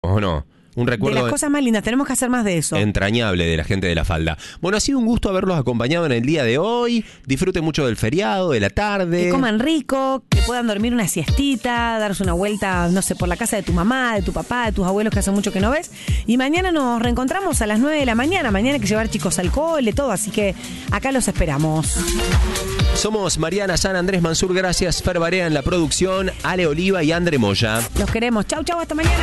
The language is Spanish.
¿O no? Un recuerdo de las cosas más lindas, tenemos que hacer más de eso. entrañable de la gente de La Falda. Bueno, ha sido un gusto haberlos acompañado en el día de hoy. Disfruten mucho del feriado, de la tarde. Que coman rico, que puedan dormir una siestita, darse una vuelta, no sé, por la casa de tu mamá, de tu papá, de tus abuelos que hace mucho que no ves. Y mañana nos reencontramos a las 9 de la mañana. Mañana hay que llevar chicos al cole, todo. Así que acá los esperamos. Somos Mariana San, Andrés Mansur, gracias. Fer Barea en la producción, Ale Oliva y André Moya. Los queremos. Chau, chau, hasta mañana.